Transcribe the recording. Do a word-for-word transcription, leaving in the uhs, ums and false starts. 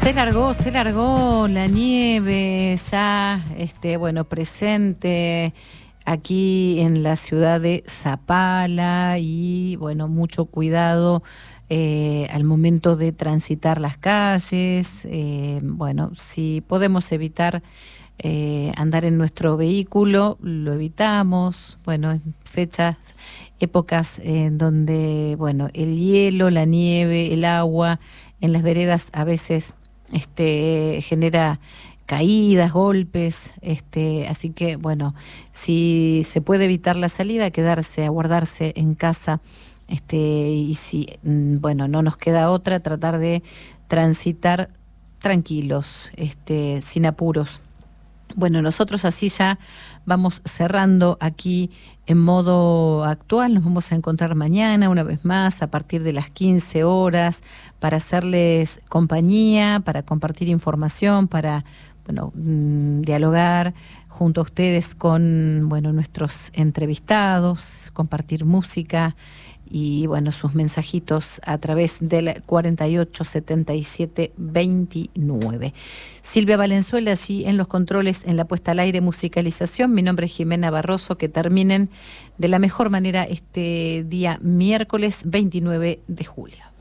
Se largó, se largó la nieve ya, este, bueno, presente aquí en la ciudad de Zapala y, bueno, mucho cuidado eh, al momento de transitar las calles. Eh, bueno, si podemos evitar eh, andar en nuestro vehículo, lo evitamos. Bueno, en fechas, épocas en donde, bueno, el hielo, la nieve, el agua en las veredas a veces este genera caídas, golpes, este, así que bueno, si se puede evitar la salida, quedarse, a guardarse en casa, este, y si bueno, no nos queda otra, tratar de transitar tranquilos, este, sin apuros. Bueno, nosotros así ya vamos cerrando aquí en modo actual. Nos vamos a encontrar mañana una vez más a partir de las quince horas para hacerles compañía, para compartir información, para bueno, mmm, dialogar junto a ustedes con bueno, nuestros entrevistados, compartir música y bueno, sus mensajitos a través del cuarenta y ocho setenta y siete veintinueve. Silvia Valenzuela allí en los controles, en la puesta al aire, musicalización. Mi nombre es Jimena Barroso. Que terminen de la mejor manera este día miércoles veintinueve de julio.